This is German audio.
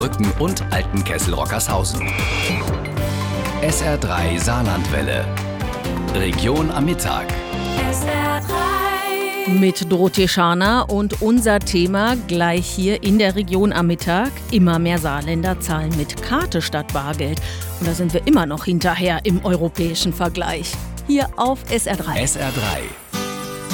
Rücken und Altenkessel-Rockershausen. SR3 Saarlandwelle. Region am Mittag. SR3. Mit Dorothee Scharner und unser Thema gleich hier in der Region am Mittag. Immer mehr Saarländer zahlen mit Karte statt Bargeld. Und da sind wir immer noch hinterher im europäischen Vergleich. Hier auf SR3. SR3.